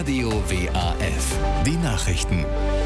Radio WAF. Die Nachrichten.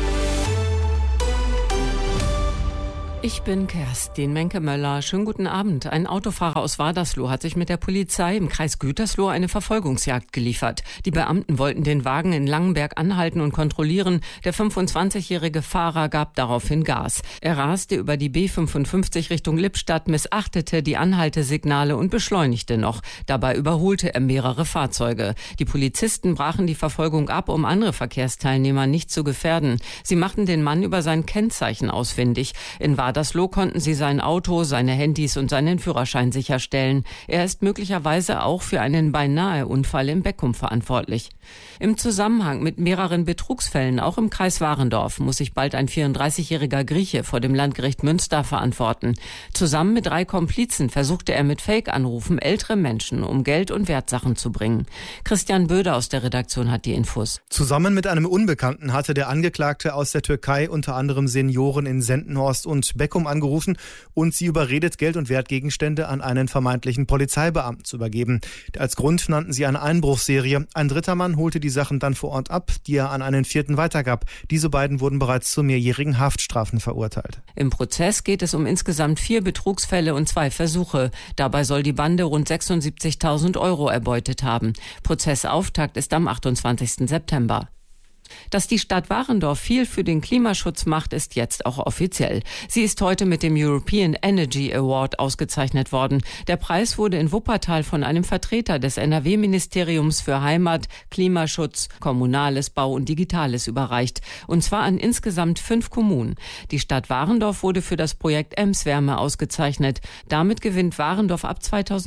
Ich bin Kerstin Menke-Möller. Schönen guten Abend. Ein Autofahrer aus Wadersloh hat sich mit der Polizei im Kreis Gütersloh eine Verfolgungsjagd geliefert. Die Beamten wollten den Wagen in Langenberg anhalten und kontrollieren. Der 25-jährige Fahrer gab daraufhin Gas. Er raste über die B55 Richtung Lippstadt, missachtete die Anhaltesignale und beschleunigte noch. Dabei überholte er mehrere Fahrzeuge. Die Polizisten brachen die Verfolgung ab, um andere Verkehrsteilnehmer nicht zu gefährden. Sie machten den Mann über sein Kennzeichen ausfindig. In Wadersloh konnten sie sein Auto, seine Handys und seinen Führerschein sicherstellen. Er ist möglicherweise auch für einen Beinahe-Unfall im Beckum verantwortlich. Im Zusammenhang mit mehreren Betrugsfällen, auch im Kreis Warendorf, muss sich bald ein 34-jähriger Grieche vor dem Landgericht Münster verantworten. Zusammen mit 3 Komplizen versuchte er mit Fake-Anrufen ältere Menschen um Geld und Wertsachen zu bringen. Christian Böder aus der Redaktion hat die Infos. Zusammen mit einem Unbekannten hatte der Angeklagte aus der Türkei unter anderem Senioren in Sendenhorst und Beckum angerufen und sie überredet, Geld- und Wertgegenstände an einen vermeintlichen Polizeibeamten zu übergeben. Als Grund nannten sie eine Einbruchsserie. Ein dritter Mann holte die Sachen dann vor Ort ab, die er an einen vierten weitergab. Diese beiden wurden bereits zu mehrjährigen Haftstrafen verurteilt. Im Prozess geht es um insgesamt 4 Betrugsfälle und 2 Versuche. Dabei soll die Bande rund 76.000 € erbeutet haben. Prozessauftakt ist am 28. September. Dass die Stadt Warendorf viel für den Klimaschutz macht, ist jetzt auch offiziell. Sie ist heute mit dem European Energy Award ausgezeichnet worden. Der Preis wurde in Wuppertal von einem Vertreter des NRW-Ministeriums für Heimat, Klimaschutz, Kommunales, Bau und Digitales überreicht. Und zwar an insgesamt 5 Kommunen. Die Stadt Warendorf wurde für das Projekt Emswärme ausgezeichnet. Damit gewinnt Warendorf ab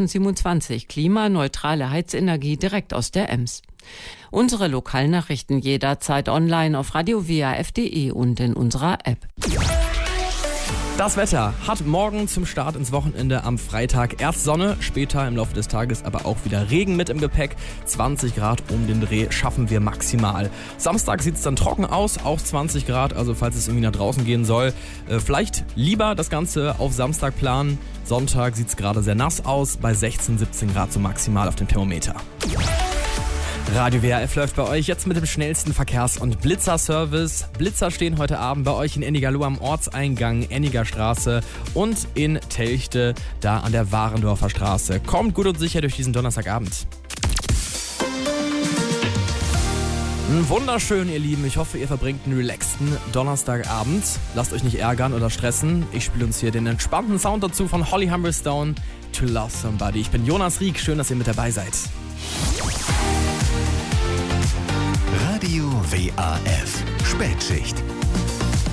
2027 klimaneutrale Heizenergie direkt aus der Ems. Unsere Lokalnachrichten jederzeit online auf radiowaf.de und in unserer App. Das Wetter hat morgen zum Start ins Wochenende am Freitag erst Sonne, später im Laufe des Tages aber auch wieder Regen mit im Gepäck. 20 Grad um den Dreh schaffen wir maximal. Samstag sieht es dann trocken aus, auch 20 Grad, also falls es irgendwie nach draußen gehen soll, vielleicht lieber das Ganze auf Samstag planen. Sonntag sieht es gerade sehr nass aus, bei 16, 17 Grad so maximal auf dem Thermometer. Radio WAF läuft bei euch jetzt mit dem schnellsten Verkehrs- und Blitzer-Service. Blitzer stehen heute Abend bei euch in Ennigerloh am Ortseingang Enniger Straße und in Telchte, da an der Warendorfer Straße. Kommt gut und sicher durch diesen Donnerstagabend. Wunderschön, ihr Lieben. Ich hoffe, ihr verbringt einen relaxten Donnerstagabend. Lasst euch nicht ärgern oder stressen. Ich spiele uns hier den entspannten Sound dazu von Holly Humberstone, To Love Somebody. Ich bin Jonas Rieck. Schön, dass ihr mit dabei seid. Radio WAF. Spätschicht.